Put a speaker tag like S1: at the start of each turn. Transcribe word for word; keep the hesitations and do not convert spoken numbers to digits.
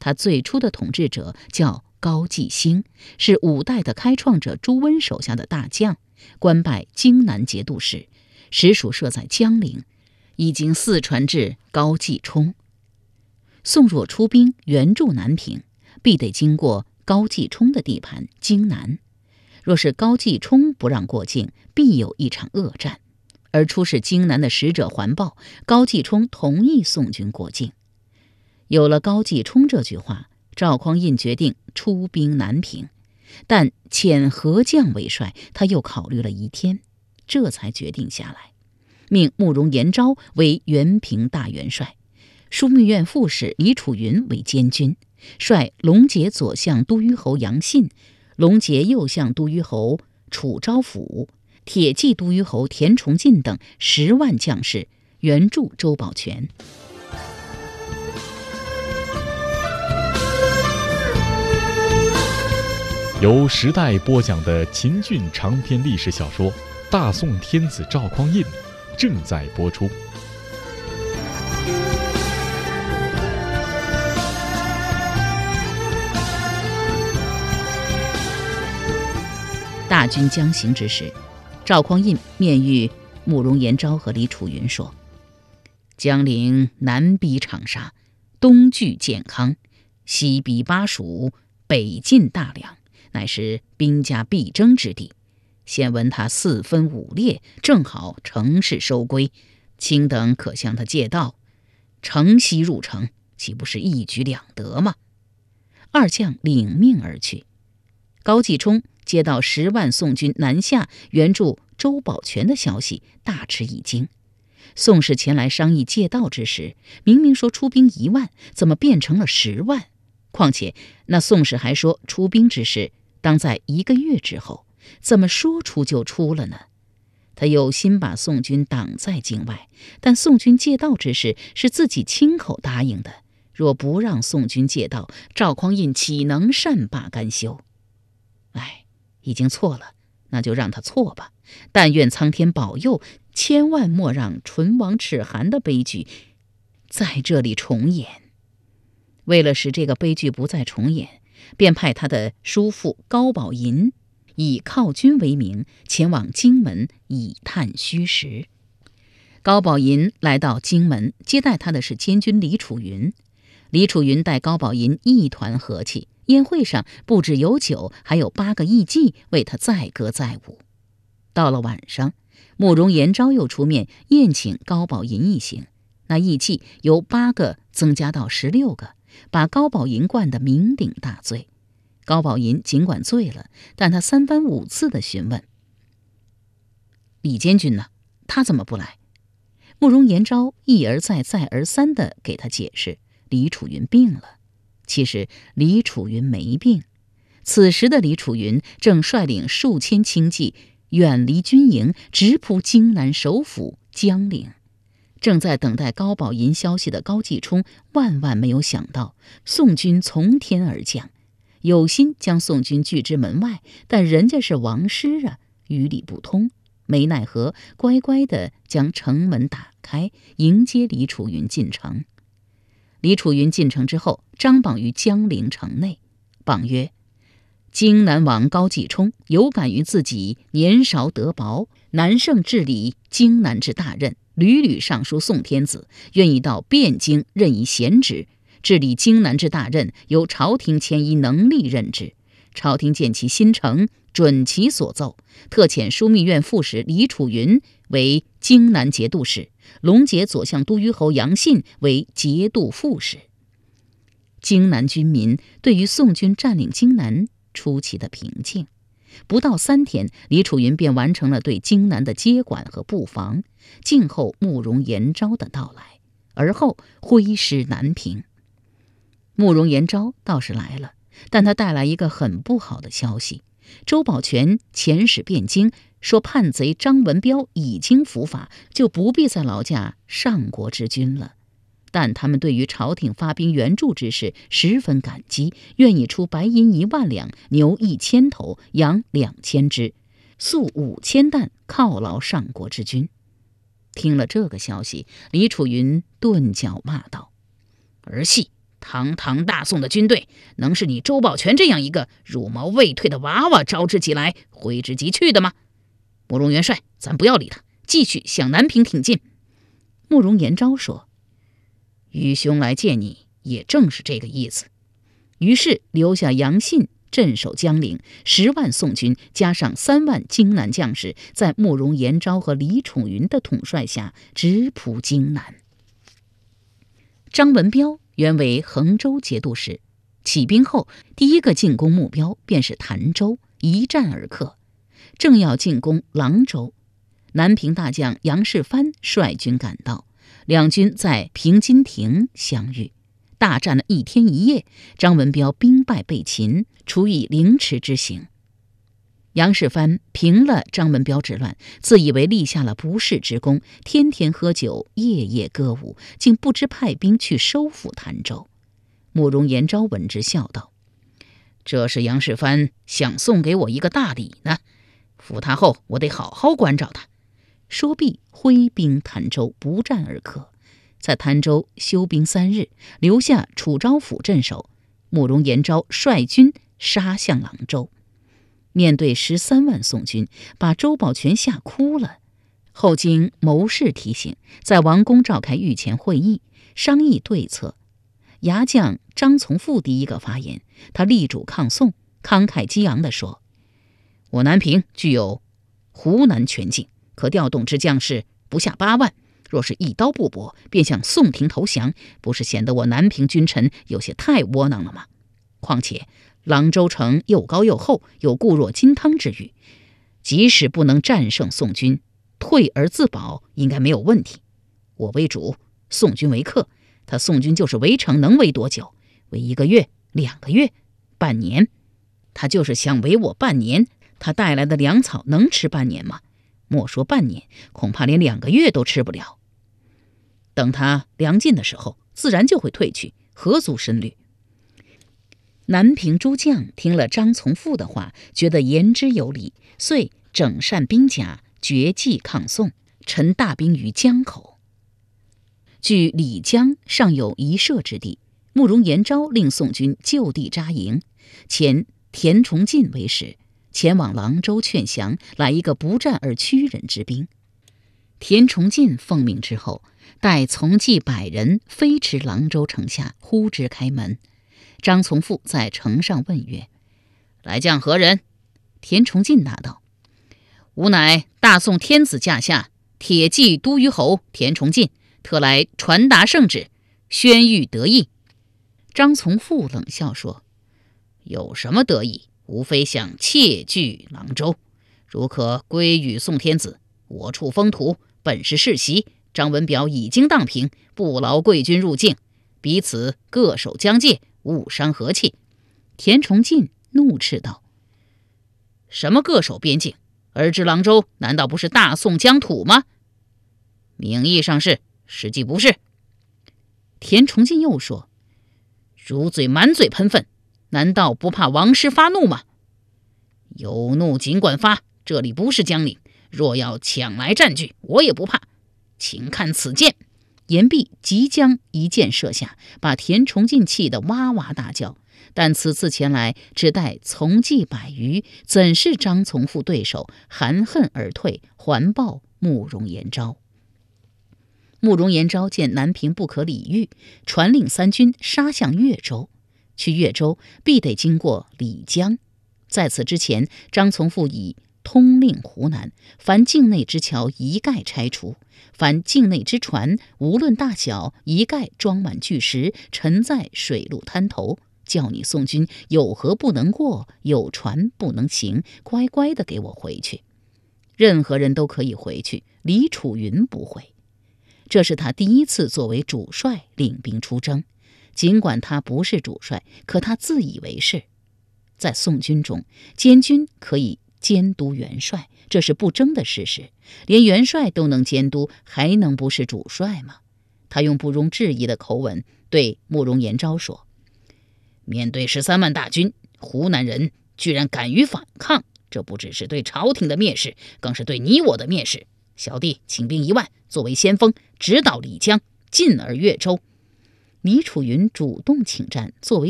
S1: 他最初的统治者叫高季兴，是五代的开创者朱温手下的大将，官拜荆南节度使，实属设在江陵，已经四传至高季冲。宋若出兵援助南平，必得经过高季冲的地盘荆南。若是高季冲不让过境，必有一场恶战。而出使荆南的使者还报，高季冲同意宋军过境。有了高季冲这句话，赵匡胤决定出兵南平，但遣何将为帅，他又考虑了一天，这才决定下来，命慕容延昭为原平大元帅，枢密院副使李楚云为监军，率龙节左相都虞侯杨信、龙节右相都虞侯楚昭甫、铁骑都虞侯田崇进等十万将士援助周保全。
S2: 由时代播讲的秦俊长篇历史小说《大宋天子赵匡胤》正在播出。
S1: 大军将行之时，赵匡胤面谕慕容延昭和李楚云说：江陵南逼长沙，东据建康，西逼巴蜀，北进大梁，乃是兵家必争之地。现闻他四分五裂，正好乘势收归，卿等可向他借道，乘西入城，岂不是一举两得吗？二将领命而去。高季冲接到十万宋军南下援助周保全的消息，大吃一惊。宋氏前来商议借道之时，明明说出兵一万，怎么变成了十万？况且那宋氏还说出兵之事当在一个月之后，怎么说出就出了呢？他有心把宋军挡在境外，但宋军借道之事是自己亲口答应的，若不让宋军借道，赵匡胤岂能善罢甘休？哎，已经错了，那就让他错吧。但愿苍天保佑，千万莫让唇亡齿寒的悲剧在这里重演。为了使这个悲剧不再重演，便派他的叔父高宝银以犒军为名，前往荆门以探虚实。高宝银来到荆门，接待他的是监军李楚云。李楚云待高宝银一团和气，宴会上不只有酒，还有八个艺妓为他载歌载舞。到了晚上，慕容延昭又出面宴请高宝银一行，那艺妓由八个增加到十六个，把高宝银灌得酩酊大醉。高宝银尽管醉了，但他三番五次地询问：李监军呢？他怎么不来？慕容延昭一而再再而三地给他解释，李楚云病了。其实李楚云没病，此时的李楚云正率领数千轻骑远离军营，直扑荆南首府江陵。正在等待高宝银消息的高季冲万万没有想到，宋军从天而降，有心将宋军拒之门外，但人家是王师啊，于理不通，没奈何，乖乖地将城门打开，迎接李楚云进城。李楚云进城之后，张榜于江陵城内，榜曰：荆南王高季冲有感于自己年少德薄，难胜治理荆南之大任，屡屡上书宋天子，愿意到汴京任以贤职，治理荆南之大任，由朝廷迁依能力任之。朝廷见其心诚，准其所奏，特遣枢密院副使李楚云为荆南节度使，龙节左相都虞侯杨信为节度副使。荆南军民对于宋军占领荆南出奇的平静，不到三天，李楚云便完成了对荆南的接管和布防，静候慕容延昭的到来，而后挥师南平。慕容延昭倒是来了，但他带来一个很不好的消息：周保全遣使汴京，说叛贼张文彪已经伏法，就不必再劳驾上国之君了。但他们对于朝廷发兵援助之事十分感激，愿意出白银一万两，牛一千头，羊两千只，粟五千担，犒劳上国之君。听了这个消息，李楚云顿脚骂道：儿戏， 堂堂大宋的军队，能是你周保全这样一个茹毛未退的娃娃招之即来，挥之即去的吗？慕容元帅，咱不要理他，继续向南平挺进。
S3: 慕容延昭说：
S1: 愚兄来见你，也正是这个意思。
S3: 于是留下杨信镇守江陵，十万宋军加上三万荆南将士，在慕容延昭和李楚云的统帅下直扑荆南。张文彪原为衡州节度使，起兵后第一个进攻目标便是潭州，一战而克。正要进攻郎州，南平大将杨世蕃率军赶到，两军在平津亭相遇，大战了一天一夜。张文彪兵败被擒，处以凌迟之刑。杨世蕃平了张文彪之乱，自以为立下了不世之功，天天喝酒，夜夜歌舞，竟不知派兵去收复潭州。慕容延昭闻之，笑道：
S1: 这是杨世蕃想送给我一个大礼呢，扶他后我得好好关照他。
S3: 说毕，挥兵潭州，不战而克。在潭州休兵三日，留下楚昭府镇守。慕容延昭率军杀向郎州，面对十三万宋军，把周保全吓哭了。后经谋士提醒，在王宫召开御前会议，商议对策。牙将张从富第一个发言，他力主抗宋，慷慨激昂地说：
S1: 我南平具有湖南全境，可调动之将士不下八万，若是一刀不搏，便向宋廷投降，不是显得我南平君臣有些太窝囊了吗？况且郎州城又高又厚，有固若金汤之誉，即使不能战胜宋军，退而自保应该没有问题。我为主，宋军为客，他宋军就是围城，能围多久？围一个月、两个月、半年？他就是想围我半年，他带来的粮草能吃半年吗？莫说半年，恐怕连两个月都吃不了。等他粮尽的时候，自然就会退去，何足深虑。
S3: 南平诸将听了张从富的话，觉得言之有理，遂整善兵甲，决计抗宋，陈大兵于江口。距李江尚有一射之地，慕容延昭令宋军就地扎营，前田崇进为使，前往郎州劝降，来一个不战而屈人之兵。田崇进奉命之后，待从骑百人飞驰郎州城下，呼之开门。张从富在城上问曰：
S1: 来将何人？
S3: 田崇进答道：
S1: 吾乃大宋天子驾下铁骑都虞侯田崇进，特来传达圣旨，宣谕得意。
S3: 张从富冷笑说：
S1: 有什么得意？无非想窃据郎州，如可归与宋天子，我处封土，本是世袭。张文表已经荡平，不劳贵军入境，彼此各守疆界，勿伤和气。
S3: 田崇进怒斥道：
S1: 什么各守边境？而知郎州难道不是大宋疆土吗？名义上是，实际不是。
S3: 田崇进又说：
S1: 如嘴满嘴喷粪，难道不怕王师发怒吗？有怒尽管发，这里不是江陵，若要抢来占据，我也不怕。请看此箭。
S3: 言毕，即将一箭射下，把田崇进气得哇哇大叫。但此次前来只带从骑百余，怎是张从富对手？含恨而退，还报慕容延昭。慕容延昭见南平不可理喻，传令三军杀向越州。去越州必得经过李江，在此之前，张从富已通令湖南，凡境内之桥一概拆除，凡境内之船无论大小，一概装满巨石，沉在水路滩头，叫你宋军有河不能过，有船不能行，乖乖的给我回去。任何人都可以回去，李楚云不会。这是他第一次作为主帅领兵出征，尽管他不是主帅，可他自以为是。在宋军中，监军可以监督元帅，这是不争的事实。连元帅都能监督，还能不是主帅吗？他用不容置疑的口吻对慕容延昭说：
S1: 面对十三万大军，湖南人居然敢于反抗，这不只是对朝廷的蔑视，更是对你我的蔑视。小弟请兵一万，作为先锋，直捣丽江，进而越州。
S3: 李楚云主动请战，作为